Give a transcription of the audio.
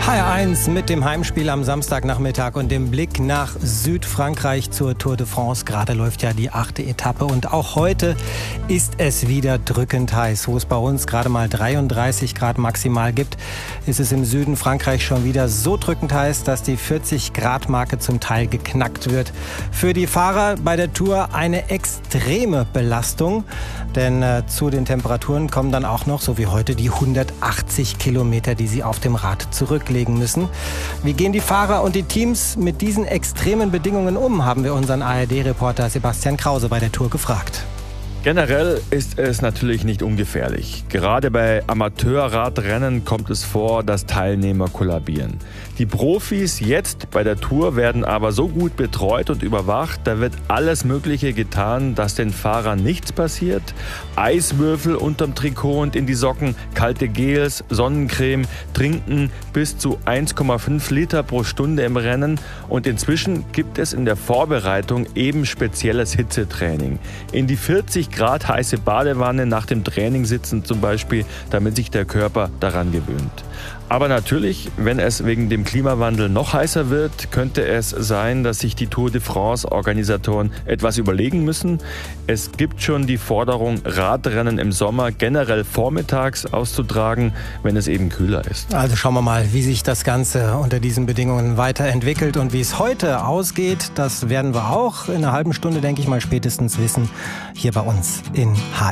HR1 mit dem Heimspiel am Samstagnachmittag und dem Blick nach Südfrankreich zur Tour de France. Gerade läuft ja die 8. Etappe und auch heute ist es wieder drückend heiß. Wo es bei uns gerade mal 33 Grad maximal gibt, ist es im Süden Frankreichs schon wieder so drückend heiß, dass die 40-Grad-Marke zum Teil geknackt wird. Für die Fahrer bei der Tour eine extreme Belastung, denn zu den Temperaturen kommen dann auch noch, so wie heute, die 180 Kilometer, die sie auf dem Rad zurücklegen müssen. Wie gehen die Fahrer und die Teams mit diesen extremen Bedingungen um, haben wir unseren ARD-Reporter Sebastian Krause bei der Tour gefragt. Generell ist es natürlich nicht ungefährlich. Gerade bei Amateurradrennen kommt es vor, dass Teilnehmer kollabieren. Die Profis jetzt bei der Tour werden aber so gut betreut und überwacht, da wird alles Mögliche getan, dass den Fahrern nichts passiert. Eiswürfel unterm Trikot und in die Socken, kalte Gels, Sonnencreme, Trinken bis zu 1,5 Liter pro Stunde im Rennen. Und inzwischen gibt es in der Vorbereitung eben spezielles Hitzetraining. In die 40 Grad heiße Badewanne nach dem Training sitzen zum Beispiel, damit sich der Körper daran gewöhnt. Aber natürlich, wenn es wegen dem Klimawandel noch heißer wird, könnte es sein, dass sich die Tour de France-Organisatoren etwas überlegen müssen. Es gibt schon die Forderung, Radrennen im Sommer generell vormittags auszutragen, wenn es eben kühler ist. Also schauen wir mal, wie sich das Ganze unter diesen Bedingungen weiterentwickelt und wie es heute ausgeht. Das werden wir auch in einer halben Stunde, denke ich mal, spätestens wissen, hier bei uns in HR.